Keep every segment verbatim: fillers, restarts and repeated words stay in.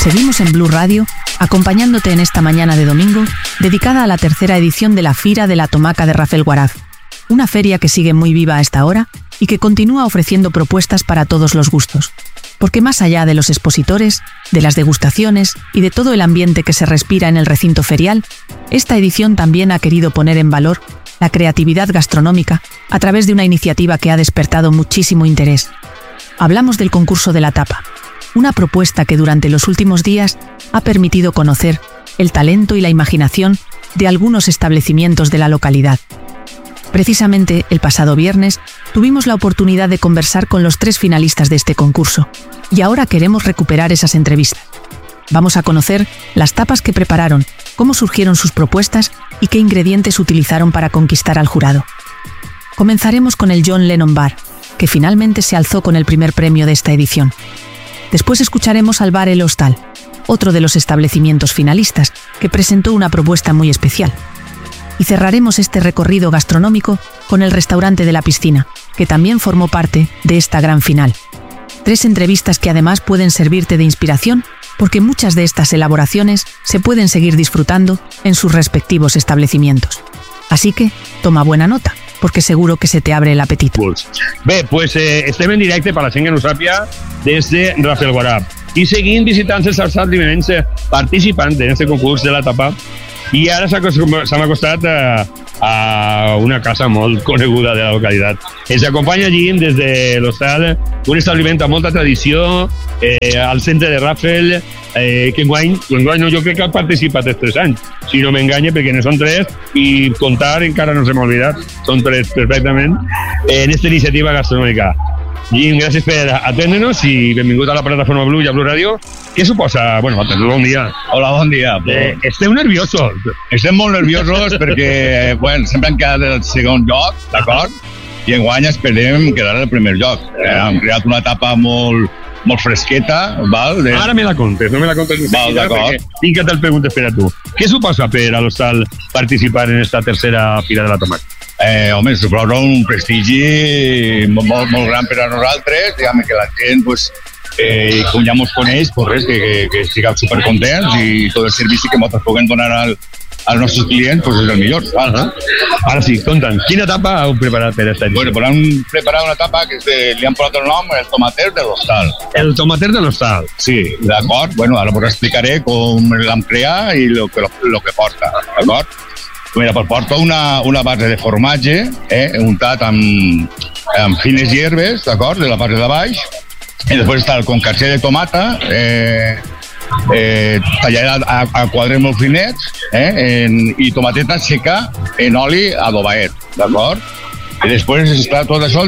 Seguimos en Blu Radio, acompañándote en esta mañana de domingo, dedicada a la tercera edición de la Fira de la Tomaca de Rafelguaraf, una feria que sigue muy viva a esta hora y que continúa ofreciendo propuestas para todos los gustos. Porque más allá de los expositores, de las degustaciones y de todo el ambiente que se respira en el recinto ferial, esta edición también ha querido poner en valor la creatividad gastronómica a través de una iniciativa que ha despertado muchísimo interés. Hablamos del concurso de la tapa, una propuesta que durante los últimos días ha permitido conocer el talento y la imaginación de algunos establecimientos de la localidad. Precisamente el pasado viernes tuvimos la oportunidad de conversar con los tres finalistas de este concurso y ahora queremos recuperar esas entrevistas. Vamos a conocer las tapas que prepararon, cómo surgieron sus propuestas y qué ingredientes utilizaron para conquistar al jurado. Comenzaremos con el John Lennon Bar, que finalmente se alzó con el primer premio de esta edición. Después escucharemos al Bar El Hostal, otro de los establecimientos finalistas, que presentó una propuesta muy especial. Y cerraremos este recorrido gastronómico con el Restaurante de la Piscina, que también formó parte de esta gran final. Tres entrevistas que además pueden servirte de inspiración, porque muchas de estas elaboraciones se pueden seguir disfrutando en sus respectivos establecimientos. Así que, toma buena nota, porque seguro que se te abre el apetito. Bé, pues eh, estem en directe, per la gent que no sàpia, des de Rafelguaraf. I seguim visitant els establiments participants en este concurs de la tapa. I ara s'ha acostat a, a una casa molt coneguda de la localitat. Ens acompanya Jim des de l'Hostal, un establiment amb molta tradició, eh, al centre de Rafel, eh, que enguany, enguany no, jo crec que ha participat els tres anys, si no m'enganya, perquè ne són tres, i comptar encara no se m'ha oblidat, són tres perfectament, eh, en aquesta iniciativa gastronòmica. Jim, gràcies per atendre-nos i benvingut a la plataforma Blu i a Blu Radio. Què suposa? Bueno, bon dia. Hola, bon dia. Eh, esteu nerviosos? Estem molt nerviosos perquè, bueno, sempre hem quedat el segon lloc, d'acord? I enguany esperem quedar el primer lloc. Eh, hem creat una etapa molt, molt fresqueta, val? De... Ara me la contes, no me la contes. Val, d'acord. Tinc que te'l preguntes per a tu. Què suposa per a l'Hostal participar en esta tercera Fira de la Tomaca? Eh, home, suposa un prestigi molt, molt gran per a nosaltres, diguem que la gent, pues, eh, com ja ens coneix, pues res, que, que, que estiguem supercontents i tot el servici que nosaltres puguem donar al, als nostres clients pues és el millor. Uh -huh. Ara sí, conta'ns, quina etapa heu preparat per aquesta edició? Bueno, pues hem preparat una etapa que de, li han posat el nom el tomater de l'Hostal. El tomater de l'Hostal? Sí, d'acord. Bueno, ara us explicaré com l'hem creat i el que, lo, lo que porta, d'acord? Mira, pues porta una, una base de formatge, eh, untat amb, amb fines hierbes, d'acord, de la part de baix, i després està el concarser de tomata, eh, eh, tallat a, a quadres molt finets, eh, en, i tomateta seca en oli adobaet, d'acord? I després està tot això,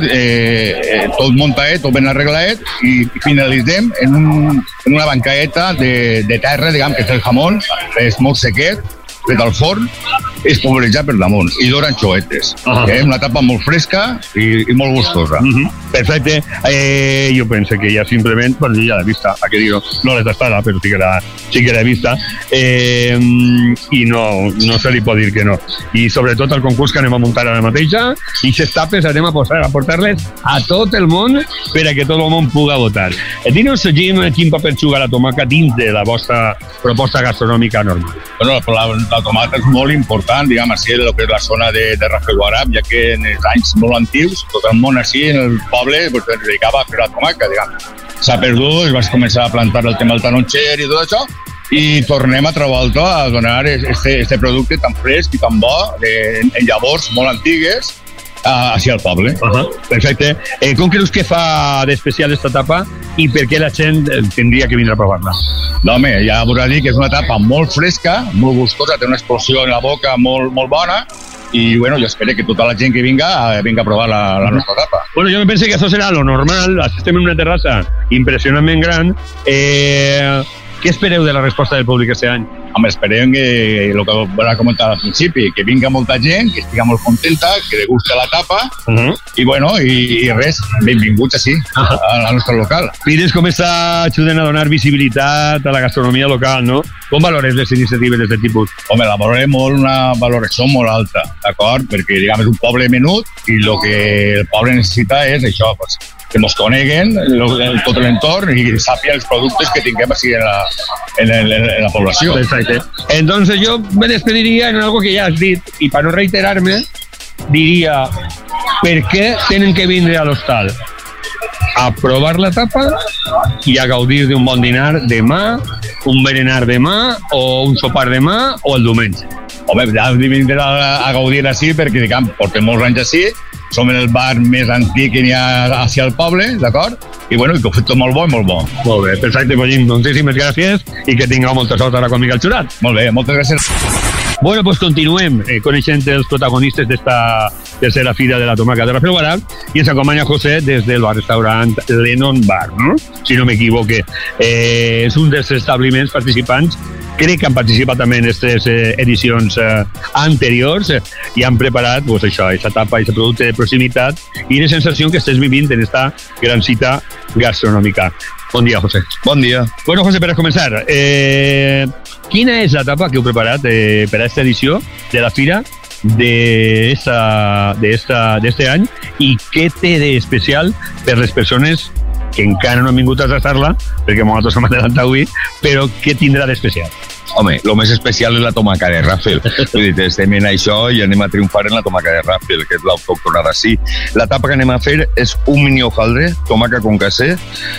eh, tot muntadet, tot ben arregladet, i finalitzem en, un, en una bancaeta de, de terra, diguem, que és el jamón, és molt sequet, fet al forn, és polvoritzat per damunt i d'ora anxoetes. Uh -huh. eh? Una tapa molt fresca i, i molt gustosa. Uh -huh. Perfecte. Eh, jo penso que ja simplement, pues ja l'he vista, a que digo, no l'he tastada, però sí que l'he sí que vista, eh, i no, no se li pot dir que no. I sobretot el concurs que anem a muntar ara mateixa, i aquestes tapes anem a, posar, a portar-les a tot el món per a que tot el món pugui votar. Eh, Dinos, Jim, quin paper juga la tomaca dins de la vostra proposta gastronòmica normal? Bueno, la, la tomata és molt important, diguem així, en el que és la zona de, de Rafelguaraf, ja que en els anys molt antics, tot el món així, en el poble, pues, es dedicava a fer la tomaca, diguem. S'ha perdut, es va començar a plantar el tema del taronxer i tot això, i tornem a altra volta a donar este, este producte tan fresc i tan bo, de, en llavors molt antigues, hacia el poble. Uh -huh. Perfecte. Eh, com creus que fa d'especial aquesta etapa i per què la gent tindria que vindre a provar-la? No, home, ja veurà dir que és una etapa molt fresca, molt gustosa, té una explosió en la boca molt, molt bona, i bueno, jo espero que tota la gent que vinga vinga a provar la, la nostra etapa. Bueno, jo me penso que això serà lo normal, estem en una terrassa impressionantment gran. Eh, què espereu de la resposta del públic aquest any? home, esperem que el que va comentar al principi, que vinga molta gent, que estigui molt contenta, que li guste la tapa, uh -huh. i bueno, i, i res, benvinguts així, uh -huh. al nostre local. Pires com està ajudant a donar visibilitat a la gastronomia local, no? Com valores les iniciatives d'aquest tipus? Home, la valorem molt, una valoració molt alta, d'acord? Perquè, diguem, és un poble menut i el que el poble necessita és això, pues, que ens coneguen el, tot l'entorn i sàpia els productes que tinguem així en la, en, en, en la població. Exacte. Entonces jo me despediria en algo que ja has dit i per no reiterar-me diria per què tenen que vindre a l'hostal a provar la tapa i a gaudir d'un bon dinar demà, un berenar demà o un sopar demà o el diumenge. Home, ja hem de vindre a, a gaudir així perquè, diguem, portem molts anys així, som el bar més antic que n'hi ha hacia el poble, d'acord? I bueno, i que ho fet tot molt bo i molt bo. Molt bé, perfecte, Pollín, moltíssimes gràcies i que tingueu molta sort ara con Miquel Xurat. Molt bé, moltes gràcies. Bueno, pues continuem eh, coneixent els protagonistes d'esta tercera fira de la tomaca de Rafelguaraf i ens acompanya José des del restaurant Lennon Bar, no? Si no m'equivoque. Eh, és un dels establiments participants, crec que han participat també en aquestes eh, edicions eh, anteriors eh, i han preparat pues, això, aquesta tapa, aquest producte de proximitat i la sensació que estàs vivint en esta gran cita gastronòmica. Bon dia, José. Bon dia. Bueno, José, per a començar, eh, quina és la tapa que heu preparat eh, per a aquesta edició de la fira d'este any i què té d'especial per les persones que encara no han vingut a tastar-la, perquè nosaltres som adelantat avui, però què tindrà d'especial? Home, el més especial és la tomaca de Rafel. Vull dir, estem en això i anem a triomfar en la tomaca de Rafel, que és l'autòctona d'ací. La tapa que anem a fer és un mini hojaldre, tomaca con casser,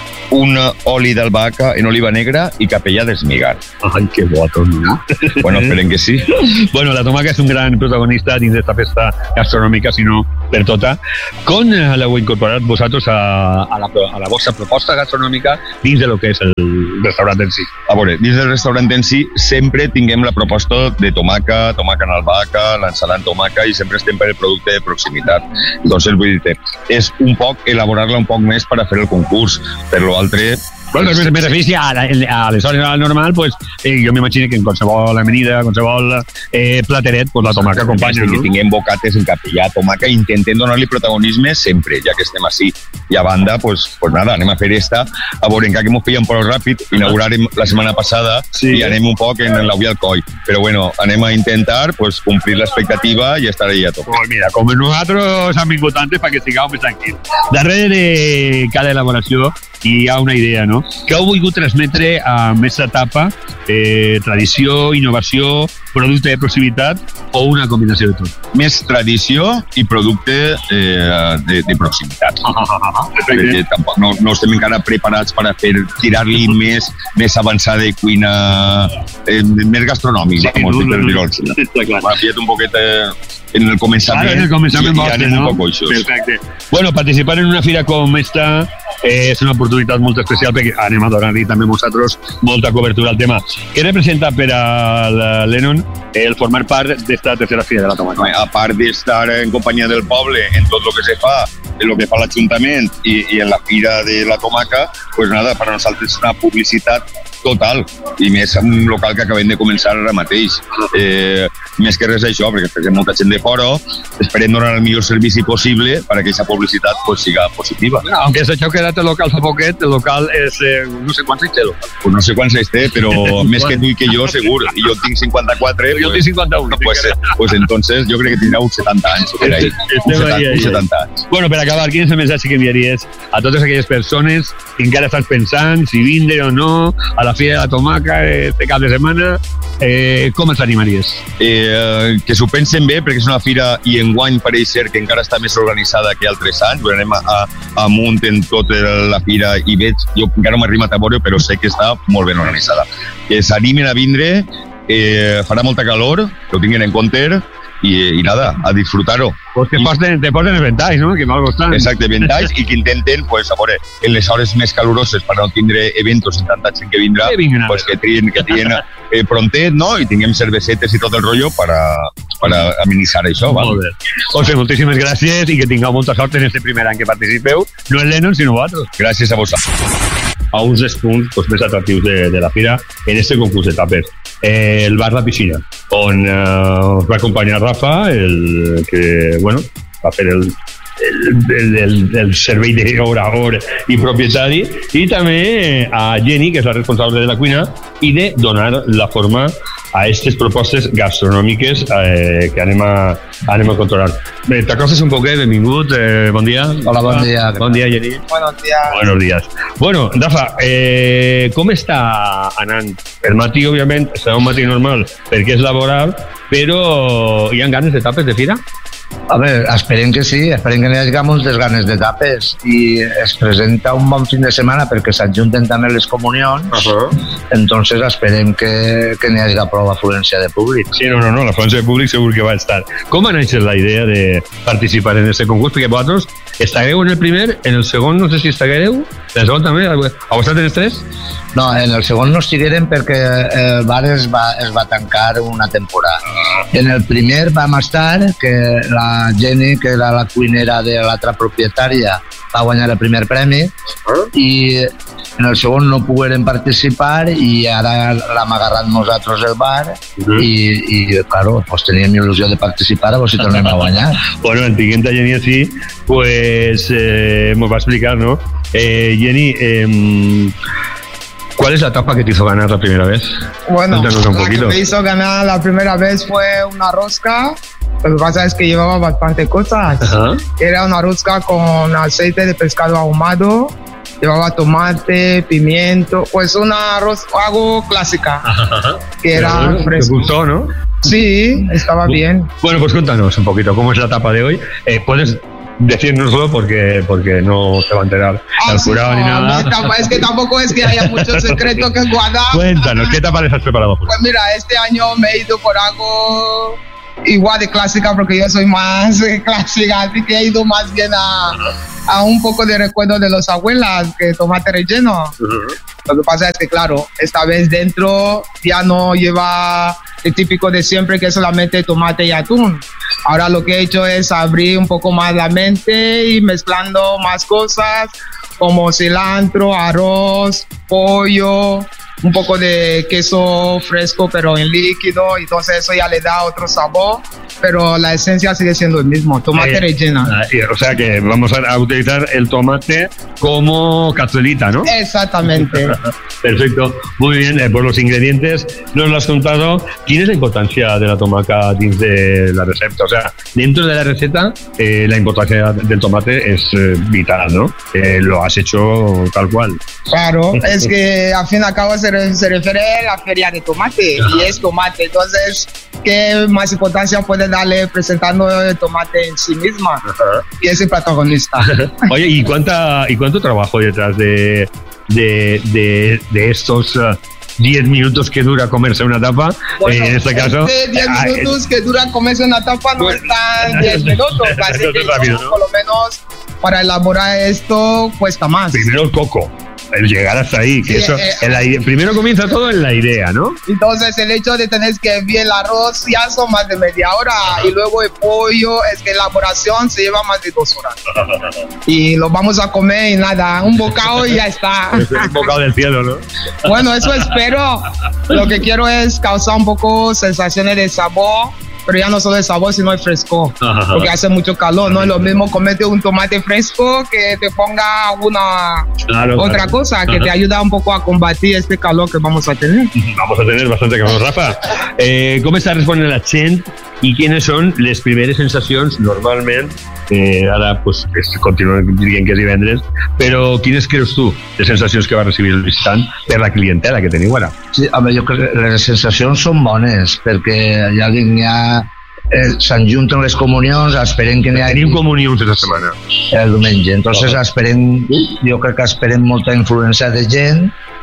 un oli d'albahaca en oliva negra i capellà d'esmigar. Ai, que bo, no? Bueno, esperem que sí. Bueno, la tomaca és un gran protagonista dins d'esta festa gastronòmica, si no per tota. Com l'heu incorporat vosaltres a, a, la, a la vostra proposta gastronòmica dins de lo que és el restaurant en si? A veure, dins del restaurant en si sempre tinguem la proposta de tomaca, tomaca en albahaca, l'ensalada en tomaca i sempre estem per el producte de proximitat. Entonces, vull dir, és un poc elaborar-la un poc més per a fer el concurs. Per lo altre... Bueno, me beneficia a, a, a les hores normal, pues, eh, jo m'imagino que en qualsevol amanida, qualsevol eh, plateret, pues la tomaca acompanya, no? Que tinguem bocates en capellà, tomaca, intentem donar-li protagonisme sempre, ja que estem així. I a banda, pues, pues nada, anem a fer esta. A veure, encara que m'ho feia un poc ràpid, inaugurarem la setmana passada sí. I anem un poc en l'auí al coll. Però bueno, anem a intentar pues, complir l'expectativa i estar ahí a tope. Pues mira, com nosaltres hem vingut antes perquè estigueu més tranquils. Darrere de cada elaboració hi ha una idea, no? Què heu volgut transmetre amb aquesta etapa? Eh, tradició, innovació, producte de proximitat o una combinació de tot? Més tradició i producte eh, de, de proximitat. Ah, ah, ah, perquè tampoc no, no estem encara preparats per a fer tirar-li més, més avançada de cuina, eh, més gastronòmic. Sí, no, no, no, no, està clar. M'ha pillat un poquet eh, en el començament, ah, en el començament i, vostre, i anem no? un poc coixos. Perfecte. Bueno, participar en una fira com esta eh, és una oportunitat molt especial perquè anem a donar-li també nosaltres molta cobertura al tema. Què representa per a Lennon el formar part d'esta tercera fira de la tomaca? A part d'estar en companyia del poble en tot el que se fa, en el que fa l'Ajuntament i, i en la fira de la tomaca, pues nada, per a nosaltres és una publicitat total, i més en un local que acabem de començar ara mateix. Eh, més que res això, perquè esperem molta gent de fora, esperem donar el millor servici possible perquè aquesta publicitat pues, siga positiva. Bueno, aunque s'ha quedat el local fa poquet, el local és, eh, no sé quants anys té el local. Pues no sé quants anys té, però més que tu i que jo, segur. I jo tinc cinquanta-quatre. Jo tinc cinquanta-un. Pues, pues entonces jo crec que tindrà uns setanta anys. Per ahí. Estem ahí, ahí. setanta anys. Bueno, per acabar, quin és el missatge que enviaries a totes aquelles persones que encara estan pensant si vindre o no a la Fira de la Tomaca este cap de setmana? Eh, com els animaries? Eh, que s'ho pensen bé, perquè és una fira i enguany pareix ser que encara està més organitzada que altres anys. Anem a, a, amunt en tota la fira i veig, jo encara no m'he arribat a veure, però sé que està molt ben organitzada. Que s'animen a vindre, eh, farà molta calor, que ho tinguin en compte, i, i nada, a disfrutar-ho. Pues que posen, te posen els ventalls, no? Que mal gustan. Exacte, ventalls, i que intenten, pues, a veure, en les hores més caloroses, per no tindre eventos en tanta gent que vindrà, que pues que trien, que trien eh, prontet, no? I tinguem cervesetes i tot el rotllo per a, per a amenitzar això, val? Molt bé. José, moltíssimes gràcies i que tingueu molta sort en este primer any que participeu, no en Lennon, sinó vosaltres. Gràcies a vosaltres. A uns dels punts pues, més atractius de, de la fira en este concurs de tapes. eh, el bar La Piscina, on eh, us va acompanyar Rafa, el que, bueno, va fer el, el, el, el, el servei d'hora a hora i propietari, i també a Jenny, que és la responsable de la cuina, i de donar la forma a aquestes propostes gastronòmiques eh, que anem a, anem a controlar. Bé, t'acostes un poquet, benvingut, eh, bon dia. Hola, bon dia. Bon dia, Jenny. Buenos días. Buenos días. Bueno, Rafa, eh, com està anant? El matí, òbviament, serà un matí normal perquè és laboral, però hi ha ganes de tapes de fira? A veure, esperem que sí, esperem que n'hi hagi moltes ganes de tapes i es presenta un bon fin de setmana perquè s'adjunten també les comunions, uh-huh. Entonces esperem que, que n'hi hagi prou afluència de públic. Sí, no, no, no, l'afluència de públic segur que va estar. Com va néixer la idea de participar en aquest concurs? Perquè vosaltres estagueu en el primer, en el segon no sé si estagueu, en el segon també, a vosaltres en els tres? No, en el segon no estiguérem perquè el bar es va, es va tancar una temporada. En el primer vam estar, que la Jenny, que era la cuinera de l'altra propietària, va guanyar el primer premi, i en el segon no poguérem participar i ara l'hem agarrat nosaltres el bar i, i claro, pues teníem il·lusió de participar a veure si tornem a guanyar. Bueno, en tinguent a Jenny así, pues eh, nos va a explicar, ¿no? Eh, Jenny, eh, ¿cuál es la etapa que te hizo ganar la primera vez? Bueno, Cuéntanos un la poquito. que me hizo ganar la primera vez fue una rosca. Lo que pasa es que llevaba bastante cosas. Ajá. Era una rosca con aceite de pescado ahumado, llevaba tomate, pimiento, pues una arroz, algo clásica, Ajá. que era Bueno, te fresco. gustó, ¿no? Sí, estaba bien. Bueno, pues cuéntanos un poquito cómo es la etapa de hoy. Eh, puedes decírnoslo porque, porque no se va a enterar Ah, el sí, jurado ni no, nada. no, tampoco- es que tampoco es que haya mucho secreto que guardar. Cuéntanos, ¿qué etapa les has preparado? Pues mira, este año me he ido por algo igual de clásica porque yo soy más eh, clásica, así que he ido más bien a, a un poco de recuerdo de los abuelas, que tomate relleno. Lo que pasa es que, claro, esta vez dentro ya no lleva el típico de siempre, que es solamente tomate y atún. Ahora lo que he hecho es abrir un poco más la mente y mezclando más cosas como cilantro, arroz, pollo, un poco de queso fresco pero en líquido, entonces eso ya le da otro sabor, pero la esencia sigue siendo el mismo, tomate Eh, rellena. ah, y- o sea que vamos a, a utilizar el tomate como cazuelita, ¿no? Exactamente. Perfecto, muy bien. Eh, por los ingredientes nos lo has contado. ¿Quién es la importancia de la tomaca dins de la receta? O sea, dentro de la receta eh, la importancia del tomate es eh, vital, ¿no? Eh, lo has hecho tal cual. Claro, es que al fin y al cabo se, re- se refiere a la feria de tomate y es tomate, entonces ¿qué más importancia puede darle presentando el tomate en sí misma? Y es el protagonista. Oye, ¿y cuánta y cuánto trabajo detrás de de, de, de estos uh, diez minutos que dura comerse una tapa? Bueno, Eh, en este caso, este diez ah, minutos que dura comerse una tapa no Bueno. están diez minutos, así Eso que es rápido, son, ¿no? por lo menos para elaborar esto cuesta más. primero el coco, el llegar hasta ahí, que Sí, eso, eh, en la idea- primero comienza todo en la idea, ¿no? Entonces el hecho de tener que hervir el arroz ya son más de media hora y luego el pollo, es que la elaboración se lleva más de dos horas. Y lo vamos a comer y nada, un bocado y ya está. Es un bocado del cielo, ¿no? Bueno, eso espero. Lo que quiero es causar un poco sensaciones de sabor, pero ya no solo de sabor, sino de fresco, Ajá. porque hace mucho calor, no es lo mismo comerte un tomate fresco que te ponga una Claro, otra claro. cosa que Ajá. te ayuda un poco a combatir este calor que vamos a tener. Vamos a tener bastante calor, Rafa. Eh, com està responent la gent i quines són les primeres sensacions normalment, eh, ara pues, es- continuen dient que és divendres, però quines creus tu les sensacions que va recibir el visitant per la clientela que teniu ara? Sí, home, jo crec que les sensacions són bones perquè ja dic, n'hi ha eh, s'enjunten les comunions, esperem que n'hi hagi Tenim comunions aquesta setmana. el diumenge, entonces esperem, jo crec que esperem molta influència de gent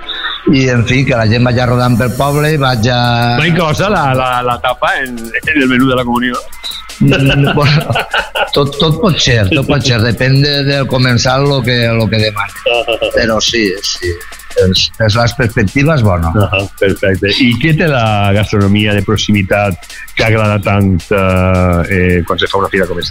i en fi, que la gent vagi rodant pel poble i vagi a... Va inclosa la, la, la tapa en, en el menú de la comunió? Mm, bueno, tot, tot pot ser, tot pot ser, depèn de, del comensal lo que, lo que demani, però sí, sí, és, és, la perspectiva és bona. Ah, perfecte. I què té la gastronomia de proximitat que agrada tant eh, eh, quan se fa una fira com aquesta?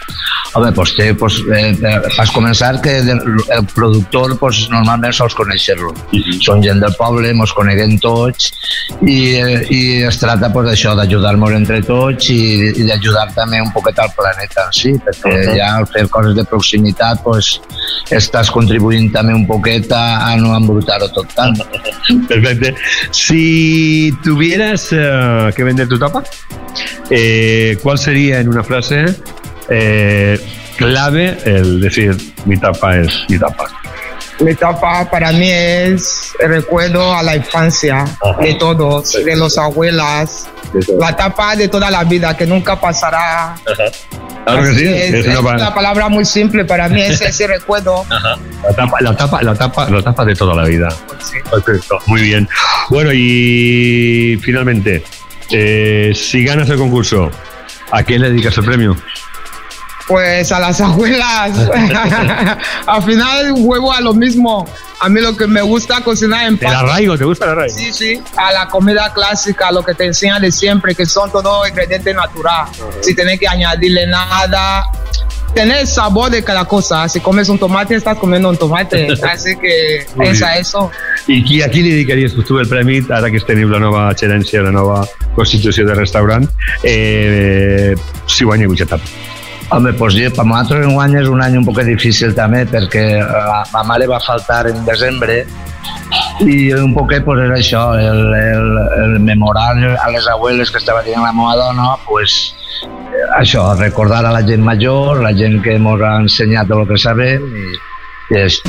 Home, pues té, pues, eh, vas començar que el productor pues, normalment sols conèixer-lo. Mm-hmm. Són gent del poble, mos coneguem tots i, i es tracta pues, d'això, d'ajudar-nos entre tots i, i d'ajudar també un poquet al planeta en si, perquè uh-huh. ja al fer coses de proximitat pues, estàs contribuint també un poquet a, a no embrutar-ho tot tant. Perfecte. Si tuvieras uh, que vender tu tapa, eh, ¿cuál sería en una frase eh, clave el decir mi tapa es mi tapa? Mi tapa para mí es el recuerdo a la infancia Ajá. de todos, de los abuelas, la tapa de toda la vida que nunca pasará. Ajá. Claro que sí. Es, es, es una palabra muy simple para mí, es ese recuerdo. Ajá. La tapa, la tapa, la tapa, la tapa de toda la vida. Pues sí. Perfecto, muy bien. Bueno, y finalmente, eh, si ganas el concurso, ¿a quién le dedicas el premio? Pues a las abuelas. Al final vuelvo a lo mismo. A mí lo que me gusta cocinar en paz. ¿El arraigo? ¿Te gusta el arraigo? Sí, sí. A la comida clásica, lo que te enseñan de siempre, que son todos ingredientes naturales. Uh-huh. Sin tener que añadirle nada. Tener el sabor de cada cosa. Si comes un tomate, estás comiendo un tomate. Así que pensa eso. I a qui li dedicaries tu el premi, ara que estem la nova gerència, la nova constitució de restaurant, eh, si guanya aquesta etapa? Home, doncs jo, per nosaltres enguany és un any un poc difícil també perquè la, la mare va faltar en desembre i un poquet pues, és això, el, el, el memorar a les abueles que estava dient la meva dona, pues, això, recordar a la gent major, la gent que ens ha ensenyat el que sabem i, i és.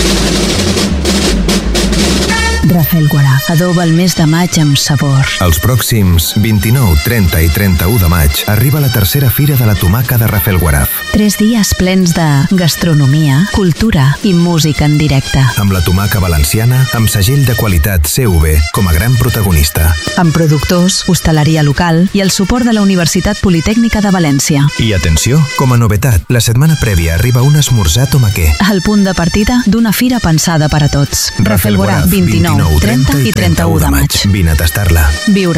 Rafael Guaraf adoba el mes de maig amb sabor. Els pròxims vint-i-nou, trenta i trenta-u de maig arriba la tercera Fira de la Tomaca de Rafael Guaraf. Tres dies plens de gastronomia, cultura i música en directe. Amb la tomaca valenciana, amb segell de qualitat C V com a gran protagonista. Amb productors, hostaleria local i el suport de la Universitat Politècnica de València. I atenció, com a novetat, la setmana prèvia arriba un esmorzar tomaquer. El punt de partida d'una fira pensada per a tots. Rafael Guaraf, vint-i-nou, trenta i trenta-u de maig. Vine a tastar-la. Viure